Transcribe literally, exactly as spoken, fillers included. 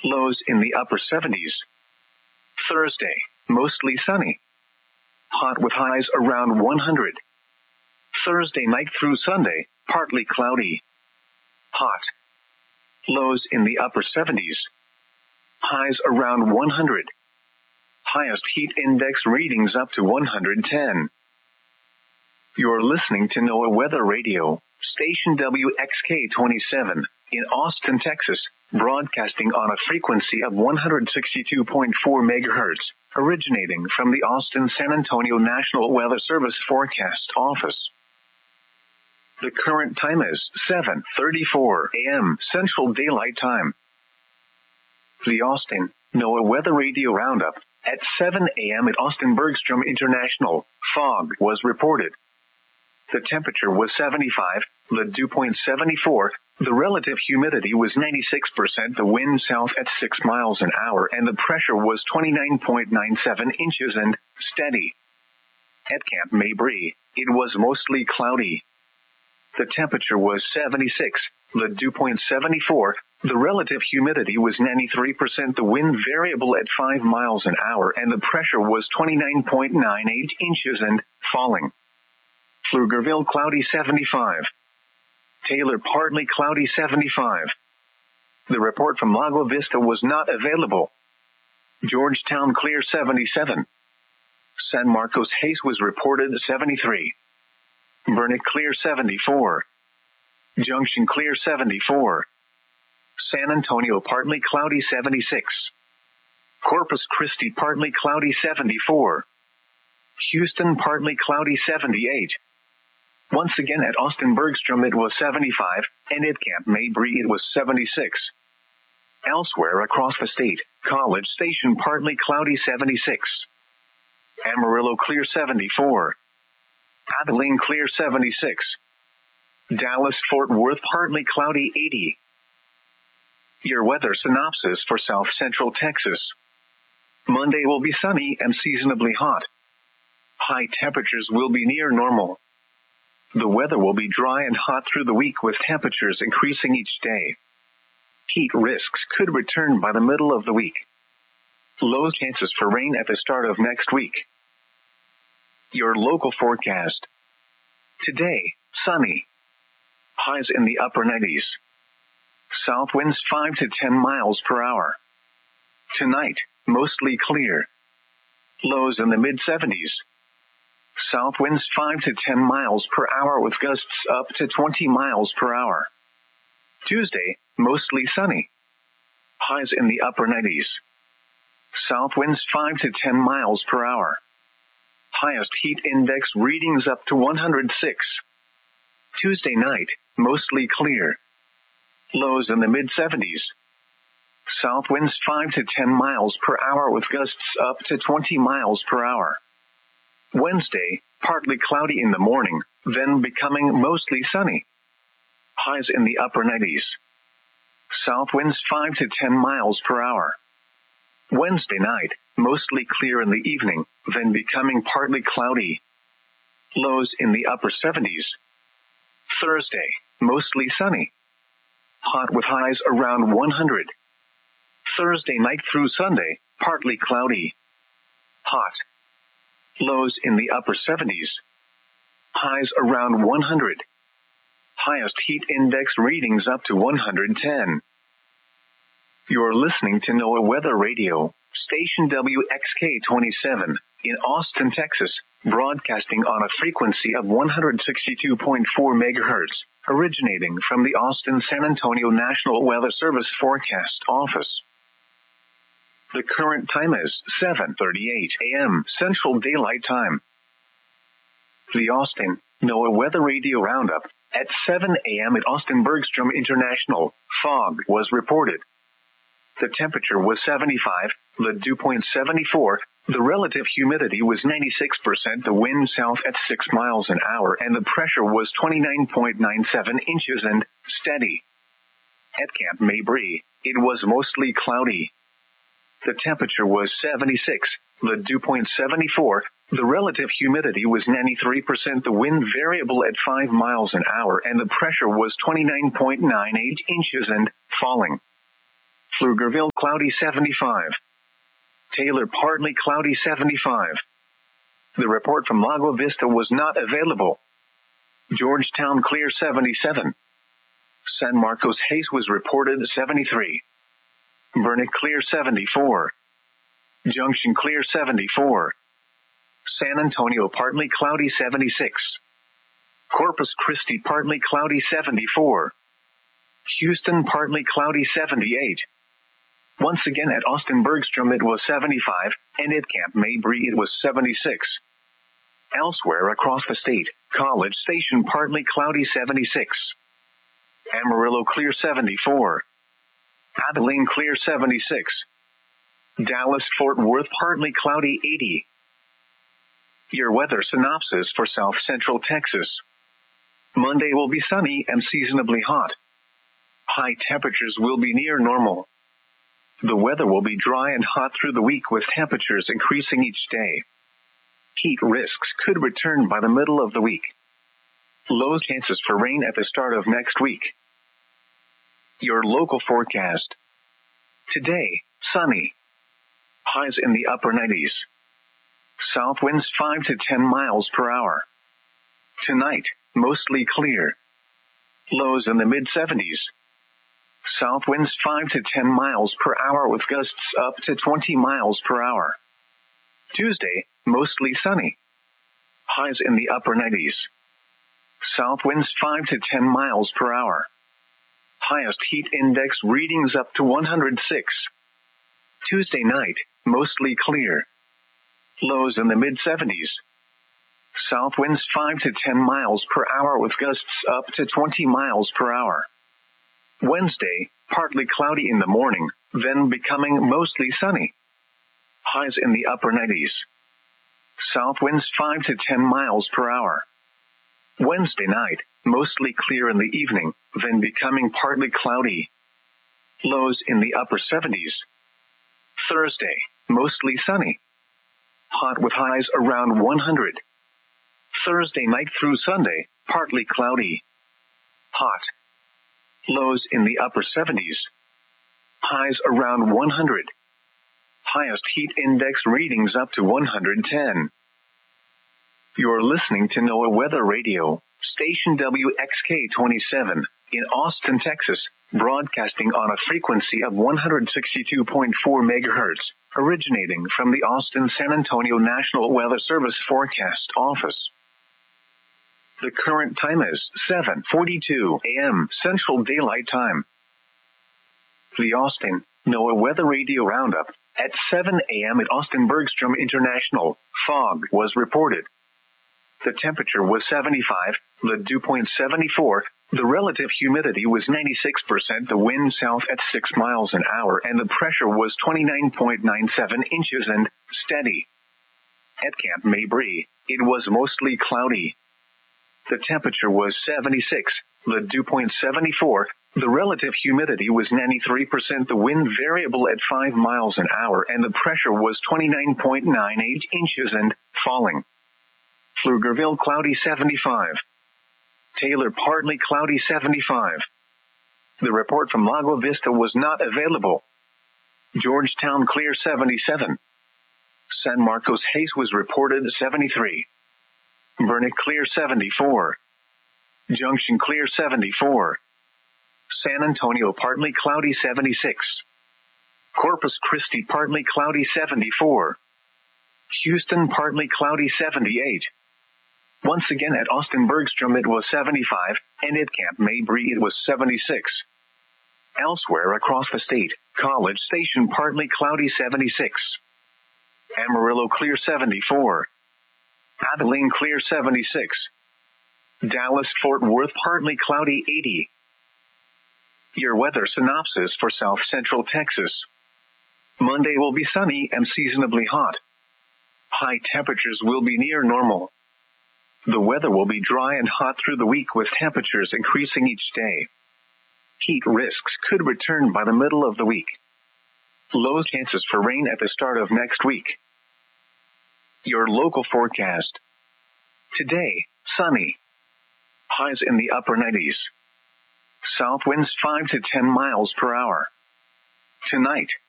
Lows in the upper seventies. Thursday, mostly sunny. Hot with highs around one hundred. Thursday night through Sunday, partly cloudy. Hot. Lows in the upper seventies. Highs around one hundred. Highest heat index readings up to one hundred ten. You're listening to NOAA Weather Radio, station W X K twenty-seven, in Austin, Texas, broadcasting on a frequency of one hundred sixty-two point four megahertz, originating from the Austin-San Antonio National Weather Service Forecast Office. The current time is seven thirty-four a.m. Central Daylight Time. The Austin NOAA Weather Radio Roundup. At seven a.m. at Austin Bergstrom International, fog was reported. The temperature was seventy-five, the dew point seventy-four, the relative humidity was ninety-six percent, the wind south at six miles an hour, and the pressure was twenty-nine point nine seven inches and steady. At Camp Mabry, it was mostly cloudy. The temperature was seventy-six, the dew point seventy-four, the relative humidity was ninety-three percent, the wind variable at five miles an hour, and the pressure was twenty-nine point nine eight inches and falling. Pflugerville cloudy seventy-five. Taylor partly cloudy seventy-five. The report from Lago Vista was not available. Georgetown clear seventy-seven. San Marcos Hayes was reported seventy-three. Burnet clear seventy-four. Junction clear seventy-four. San Antonio partly cloudy seventy-six. Corpus Christi partly cloudy seventy-four. Houston partly cloudy seventy-eight. Once again at Austin Bergstrom it was seventy-five, and at Camp Mabry it was seventy-six. Elsewhere across the state, College Station partly cloudy seventy-six. Amarillo clear seventy-four. Abilene clear seventy-six. Dallas-Fort Worth partly cloudy eighty. Your weather synopsis for South Central Texas. Monday will be sunny and seasonably hot. High temperatures will be near normal. The weather will be dry and hot through the week with temperatures increasing each day. Heat risks could return by the middle of the week. Low chances for rain at the start of next week. Your local forecast. Today, sunny. Highs in the upper nineties. South winds five to ten miles per hour. Tonight, mostly clear. Lows in the mid seventies. South winds five to ten miles per hour with gusts up to twenty miles per hour. Tuesday, mostly sunny. Highs in the upper nineties. South winds five to ten miles per hour. Highest heat index readings up to one hundred six. Tuesday night, mostly clear. Lows in the mid seventies. South winds five to ten miles per hour with gusts up to twenty miles per hour. Wednesday, partly cloudy in the morning, then becoming mostly sunny. Highs in the upper nineties. South winds five to ten miles per hour. Wednesday night, mostly clear in the evening, then becoming partly cloudy. Lows in the upper seventies. Thursday, mostly sunny. Hot with highs around one hundred. Thursday night through Sunday, partly cloudy. Hot. Lows in the upper seventies. Highs around one hundred. Highest heat index readings up to one hundred ten. You're listening to NOAA Weather Radio, station W X K twenty-seven, in Austin, Texas, broadcasting on a frequency of one hundred sixty-two point four megahertz, originating from the Austin-San Antonio National Weather Service Forecast Office. The current time is seven thirty-eight a.m. Central Daylight Time. The Austin NOAA Weather Radio Roundup. At seven a.m. at Austin Bergstrom International, fog was reported. The temperature was seventy-five, the dew point seventy-four, the relative humidity was ninety-six percent, the wind south at six miles an hour, and the pressure was twenty-nine point nine seven inches and steady. At Camp Mabry, it was mostly cloudy. The temperature was seventy-six, the dew point seventy-four, the relative humidity was ninety-three percent, the wind variable at five miles an hour, and the pressure was twenty-nine point nine eight inches and falling. Pflugerville, cloudy seventy-five. Taylor, partly cloudy seventy-five. The report from Lago Vista was not available. Georgetown, clear seventy-seven. San Marcos, haze was reported seventy-three. Burnet, clear seventy-four. Junction, clear seventy-four. San Antonio, partly cloudy seventy-six. Corpus Christi, partly cloudy seventy-four. Houston, partly cloudy seventy-eight. Once again at Austin Bergstrom it was seventy-five, and at Camp Mabry it was seventy-six. Elsewhere across the state, College Station, partly cloudy seventy-six. Amarillo, clear seventy-four. Abilene, clear seventy-six. Dallas, Fort Worth, partly cloudy eighty. Your weather synopsis for South Central Texas. Monday will be sunny and seasonably hot. High temperatures will be near normal. The weather will be dry and hot through the week with temperatures increasing each day. Heat risks could return by the middle of the week. Low chances for rain at the start of next week. Your local forecast. Today, sunny. Highs in the upper nineties. South winds five to ten miles per hour. Tonight, mostly clear. Lows in the mid seventies. South winds five to ten miles per hour with gusts up to twenty miles per hour. Tuesday, mostly sunny. Highs in the upper nineties. South winds five to ten miles per hour. Highest heat index readings up to one hundred six. Tuesday night, mostly clear. Lows in the mid seventies. South winds five to ten miles per hour with gusts up to twenty miles per hour. Wednesday, partly cloudy in the morning, then becoming mostly sunny. Highs in the upper nineties. South winds five to ten miles per hour. Wednesday night, mostly clear in the evening, then becoming partly cloudy. Lows in the upper seventies. Thursday, mostly sunny. Hot with highs around one hundred. Thursday night through Sunday, partly cloudy. Hot. Lows in the upper seventies. Highs around one hundred. Highest heat index readings up to one hundred ten. You're listening to NOAA Weather Radio, station W X K twenty-seven, in Austin, Texas, broadcasting on a frequency of one hundred sixty-two point four megahertz, originating from the Austin-San Antonio National Weather Service Forecast Office. The current time is seven forty-two a.m. Central Daylight Time. The Austin NOAA Weather Radio Roundup. At seven a.m. at Austin Bergstrom International, fog was reported. The temperature was seventy-five, the dew point seventy-four, the relative humidity was ninety-six percent, the wind south at six miles an hour, and the pressure was twenty-nine point nine seven inches and steady. At Camp Mabry, it was mostly cloudy. The temperature was seventy-six, the dew point seventy-four, the relative humidity was ninety-three percent, the wind variable at five miles an hour, and the pressure was twenty-nine point nine eight inches and falling. Pflugerville, cloudy seventy-five. Taylor, partly cloudy seventy-five. The report from Lago Vista was not available. Georgetown, clear seventy-seven. San Marcos, haze was reported seventy-three. Burnet, clear seventy-four. Junction, clear seventy-four. San Antonio, partly cloudy seventy-six. Corpus Christi, partly cloudy seventy-four. Houston, partly cloudy seventy-eight. Once again at Austin Bergstrom it was seventy-five, and at Camp Mabry it was seventy-six. Elsewhere across the state, College Station, partly cloudy seventy-six. Amarillo, clear seventy-four. Abilene, clear seventy-six. Dallas, Fort Worth, partly cloudy eighty. Your weather synopsis for South Central Texas. Monday will be sunny and seasonably hot. High temperatures will be near normal. The weather will be dry and hot through the week with temperatures increasing each day. Heat risks could return by the middle of the week. Low chances for rain at the start of next week. Your local forecast. Today, sunny. Highs in the upper nineties. South winds five to ten miles per hour. Tonight,